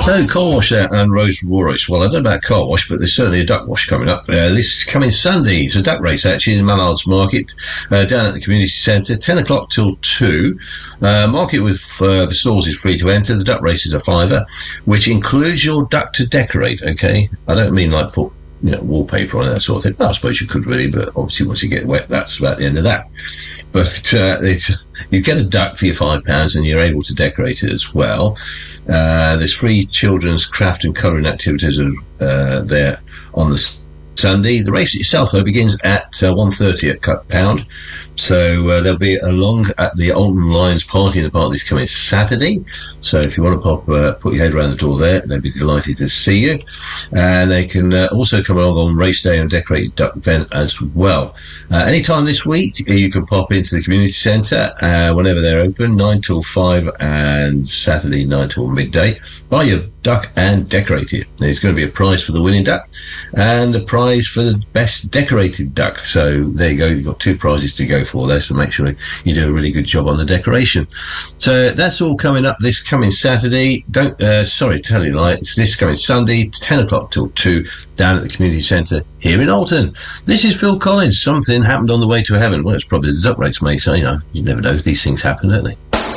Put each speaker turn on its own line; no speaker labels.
So, car wash there and Rose Royce. Well, I don't know about car wash, but there's certainly a duck wash coming up. This is coming Sunday. It's a duck race, actually, in Mallard's Market, down at the community centre, 10 o'clock till 2. Market with the stalls is free to enter. The duck race is a £5, which includes your duck to decorate, okay? I don't mean like put, wallpaper on that sort of thing. Well, I suppose you could really, but obviously once you get wet, that's about the end of that. But you get a duck for your £5 and you're able to decorate it as well. There's free children's craft and colouring activities there on the Sunday. The race itself, though, begins at 1:30 at Cut Pound. So there'll be along at the Alton Lions Party in the Park this coming Saturday. So if you want to put your head around the door there, they'd be delighted to see you. And they can also come along on race day and decorate duck event as well. Anytime this week, you can pop into the community centre whenever they're open, 9 till 5 and Saturday 9 till midday. Buy your duck and decorate it. There's going to be a prize for the winning duck and a prize for the best decorated duck. So there you go. You've got 2 prizes to go for there, so make sure you do a really good job on the decoration. So that's all coming up this coming Saturday. Tell you like, it's this coming Sunday, 10 o'clock till 2, down at the community centre here in Alton. This is Phil Collins. Something happened on the way to heaven. Well, it's probably the duck race, mate. So, you never know. These things happen, don't they?